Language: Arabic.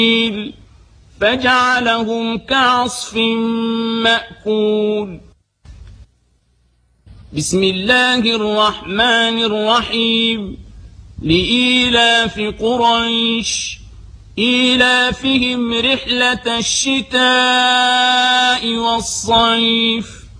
فجعلهم كعصف مأكول. بسم الله الرحمن الرحيم. لإيلاف قريش إيلافهم رحلة الشتاء والصيف